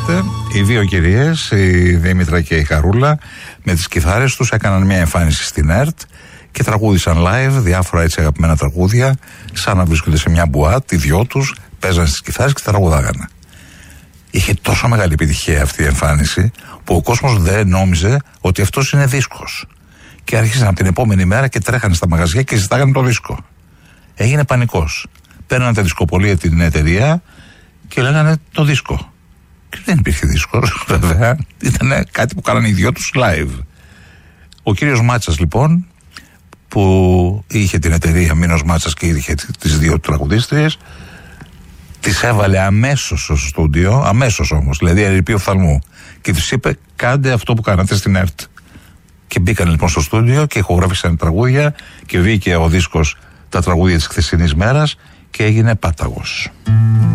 θυμάστε, οι δύο κυρίες, η Δήμητρα και η Χαρούλα, με τις κιθάρες τους έκαναν μια εμφάνιση στην ΕΡΤ και τραγούδισαν live διάφορα έτσι αγαπημένα τραγούδια, σαν να βρίσκονται σε μια μπουάτ, οι δυο τους παίζαν στις κιθάρες και τραγουδάγανε. Είχε τόσο μεγάλη επιτυχία αυτή η εμφάνιση που ο κόσμος δεν νόμιζε ότι αυτός είναι δίσκος. Και άρχισαν από την επόμενη μέρα και τρέχανε στα μαγαζιά και ζητάγανε το δίσκο. Έγινε πανικός. Παίρνανε τα δισκοπολία την εταιρεία και λέγανε το δίσκο. Και δεν υπήρχε δίσκος, βέβαια. Ήταν κάτι που κάνανε οι δυο τους live. Ο κύριος Μάτσας, λοιπόν, που είχε την εταιρεία Μήνος Μάτσας και είχε τις δύο τραγουδίστριες, τις έβαλε αμέσως στο στούντιο, αμέσως όμως, δηλαδή ερειπή οφθαλμού, και τους είπε: κάντε αυτό που κάνατε στην ΕΡΤ. Και μπήκαν λοιπόν στο στούντιο και ηχογράφησαν τραγούδια και βγήκε ο δίσκος τα τραγούδια της χθεσινής μέρας και έγινε πάταγος.